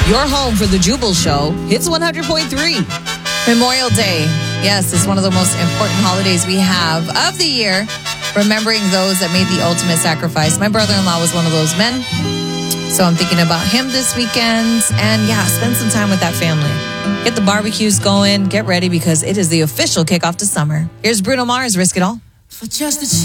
Your home for the Jubal Show, Hits 100.3. Memorial Day. Yes, it's one of the most important holidays we have of the year. Remembering those that made the ultimate sacrifice. My brother-in-law was one of those men. So I'm thinking about him this weekend. And yeah, spend some time with that family. Get the barbecues going. Get ready because it is the official kickoff to summer. Here's Bruno Mars, Risk It All. For just a